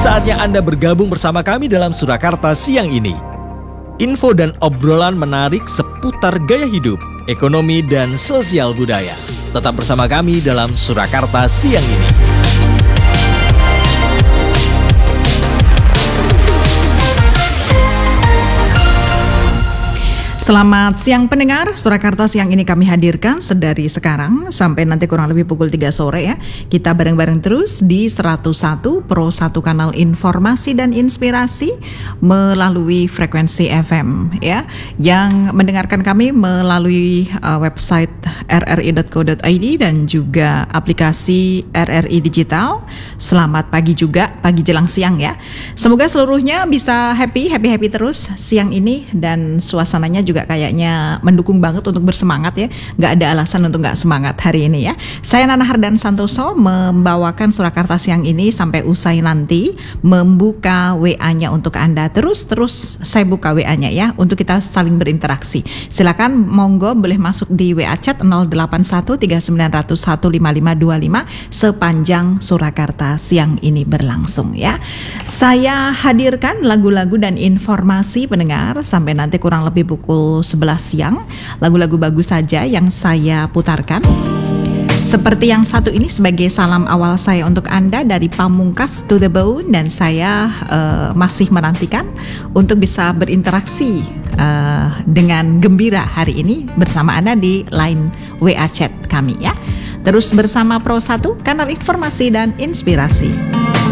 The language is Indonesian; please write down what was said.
Saatnya Anda bergabung bersama kami dalam Surakarta siang ini. Info dan obrolan menarik seputar gaya hidup, ekonomi, dan sosial budaya. Tetap bersama kami dalam Surakarta siang ini. Selamat siang pendengar, Surakarta siang ini kami hadirkan sedari sekarang sampai nanti kurang lebih pukul 3 sore ya. Kita bareng-bareng terus di 101 Pro 1 kanal informasi dan inspirasi melalui frekuensi FM ya. Yang mendengarkan kami melalui website rri.co.id dan juga aplikasi RRI Digital. Selamat pagi juga, pagi jelang siang ya. Semoga seluruhnya bisa happy terus siang ini dan suasananya juga kayaknya mendukung banget untuk bersemangat ya. Nggak ada alasan untuk nggak semangat hari ini ya. Saya Nana Hardan Santoso membawakan Surakarta siang ini sampai usai nanti membuka WA-nya untuk Anda. Terus saya buka WA-nya ya untuk kita saling berinteraksi. Silakan monggo boleh masuk di WA chat 081390015525 sepanjang Surakarta siang ini berlangsung ya. Saya hadirkan lagu-lagu dan informasi pendengar sampai nanti kurang lebih pukul 11 siang. Lagu-lagu bagus saja yang saya putarkan. Seperti yang satu ini sebagai salam awal saya untuk Anda dari Pamungkas to the Bone. Dan saya masih menantikan untuk bisa berinteraksi dengan gembira hari ini bersama Anda di line WA chat kami ya. Terus bersama Pro 1 kanal informasi dan inspirasi.